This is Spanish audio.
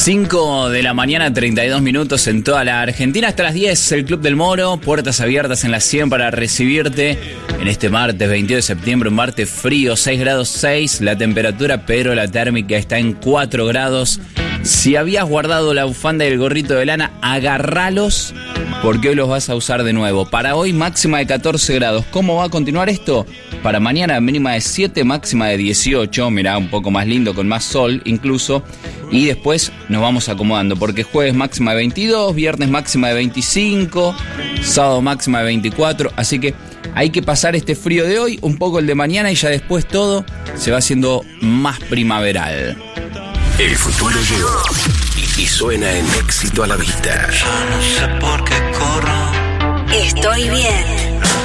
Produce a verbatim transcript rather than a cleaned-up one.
cinco de la mañana, treinta y dos minutos en toda la Argentina. Hasta las diez, el Club del Moro. Puertas abiertas en la cien para recibirte en este martes veintidós de septiembre. Un martes frío, seis grados seis la temperatura, pero la térmica está en cuatro grados. Si habías guardado la bufanda y el gorrito de lana, agarralos porque hoy los vas a usar de nuevo. Para hoy, máxima de catorce grados. ¿Cómo va a continuar esto? Para mañana, mínima de siete, máxima de dieciocho. Mirá, un poco más lindo, con más sol incluso. Y después nos vamos acomodando, porque jueves máxima de veintidós, viernes máxima de veinticinco, sábado máxima de veinticuatro. Así que hay que pasar este frío de hoy, un poco el de mañana, y ya después todo se va haciendo más primaveral. El futuro llegó y suena en Éxito a la Vista. Yo no sé por qué corro. Estoy bien.